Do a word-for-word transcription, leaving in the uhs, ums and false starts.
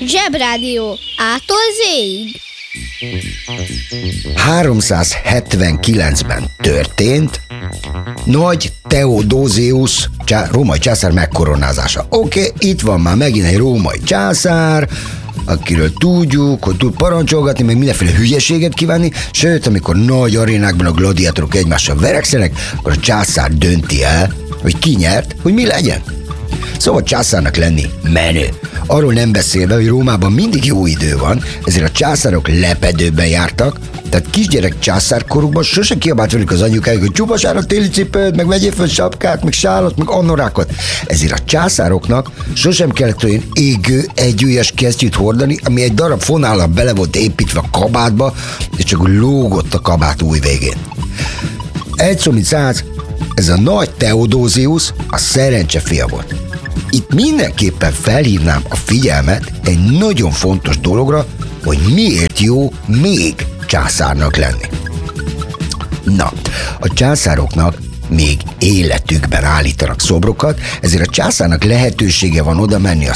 Zsebrádió A-tól Z-ig. háromszázhetvenkilencben történt Nagy Theodosius csá- római császár megkoronázása. Oké, okay, itt van már megint egy római császár, akiről tudjuk, hogy tud parancsolgatni, meg mindenféle hülyeséget kívánni, sőt, amikor nagy arénákban a gladiátorok egymással verekszenek, akkor a császár dönti el, hogy ki nyert, hogy mi legyen. Szóval császárnak lenni menő. Arról nem beszélve, hogy Rómában mindig jó idő van, ezért a császárok lepedőben jártak, tehát kisgyerek császárkorukban sose kiabált velük az anyukájuk, hogy csupasár a téli cipőd, meg vegyél föl sapkát, meg sálat, meg anorákot. Ezért a császároknak sosem kellett olyan égő, együlyes kesztyűt hordani, ami egy darab fonállal bele volt építve a kabátba, és csak lógott a kabát új végén. Egy szó, mint száz, ez a Nagy Theodosius a szerencse fia volt. Itt mindenképpen felhívnám a figyelmet egy nagyon fontos dologra, hogy miért jó még császárnak lenni. Na, a császároknak még életükben állítanak szobrokat, ezért a császárnak lehetősége van oda menni a